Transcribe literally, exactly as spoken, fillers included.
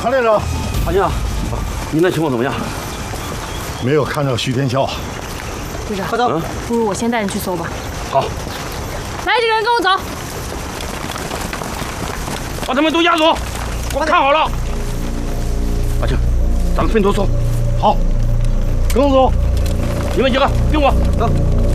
常连长， 阿娘，您的情况怎么样？ 没有看到徐天笑。 队长， 快走！ 不如我先带你去搜吧。 好， 来几个人跟我走。 把他们都押走，我看好了。阿庆，咱们分头搜。 好，跟我走。 你们几个跟我走。